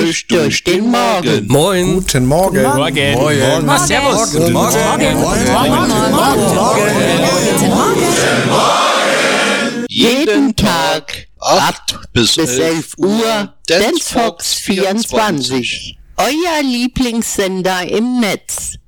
euch durch den Morgen. Moin. Guten Morgen. Morgen. Morgen. Servus. Guten Morgen. Jeden Tag 8 bis 11 Uhr DanceFox 24. Euer Lieblingssender im Netz.